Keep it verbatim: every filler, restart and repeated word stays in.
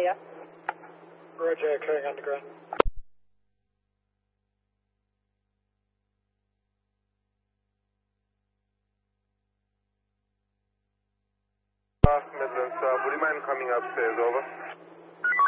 you. Roger, occurring underground. Midlands, uh, would you mind coming upstairs, over?